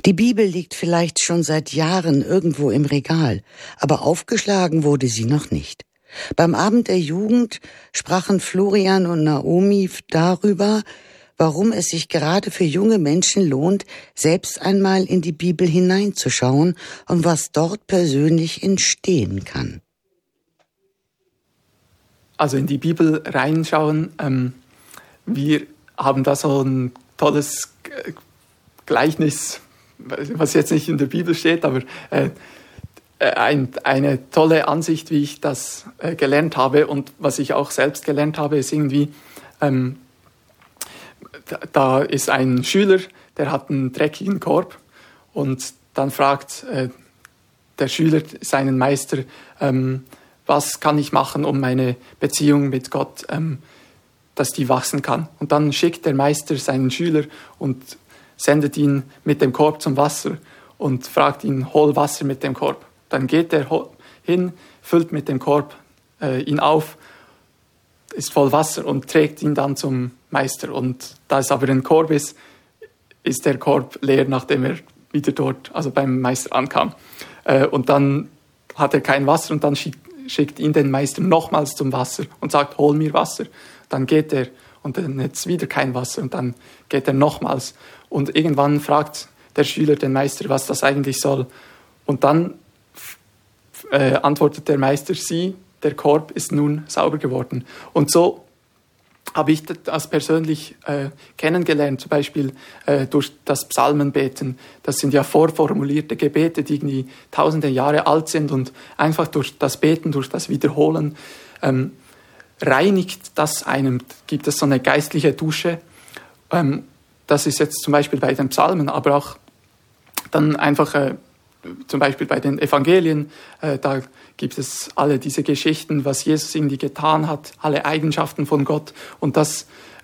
Die Bibel liegt vielleicht schon seit Jahren irgendwo im Regal, aber aufgeschlagen wurde sie noch nicht. Beim Abend der Jugend sprachen Florian und Naomi darüber, warum es sich gerade für junge Menschen lohnt, selbst einmal in die Bibel hineinzuschauen und was dort persönlich entstehen kann. Also in die Bibel reinschauen, wir haben da so ein tolles Gleichnis, was jetzt nicht in der Bibel steht, aber eine tolle Ansicht, wie ich das gelernt habe und was ich auch selbst gelernt habe, ist irgendwie, da ist ein Schüler, der hat einen dreckigen Korb und dann fragt der Schüler seinen Meister, was kann ich machen, um meine Beziehung mit Gott, dass die wachsen kann. Und dann schickt der Meister seinen Schüler und sendet ihn mit dem Korb zum Wasser und fragt ihn, hol Wasser mit dem Korb. Dann geht er hin, füllt mit dem Korb ihn auf, ist voll Wasser und trägt ihn dann zum Meister. Und da es aber ein Korb ist der Korb leer, nachdem er wieder dort, also beim Meister ankam. Und dann hat er kein Wasser und dann schickt ihn den Meister nochmals zum Wasser und sagt, hol mir Wasser. Dann geht er und dann jetzt wieder kein Wasser und dann geht er nochmals. Und irgendwann fragt der Schüler den Meister, was das eigentlich soll. Und dann antwortet der Meister, sieh, der Korb ist nun sauber geworden. Und so habe ich das persönlich kennengelernt, zum Beispiel durch das Psalmenbeten. Das sind ja vorformulierte Gebete, die irgendwie tausende Jahre alt sind und einfach durch das Beten, durch das Wiederholen reinigt das einem, gibt es so eine geistliche Dusche. Das ist jetzt zum Beispiel bei den Psalmen, aber auch dann einfach zum Beispiel bei den Evangelien, da gibt es alle diese Geschichten, was Jesus irgendwie getan hat, alle Eigenschaften von Gott und das